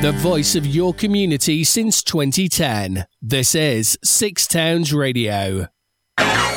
The voice of your community since 2010. This is Six Towns Radio.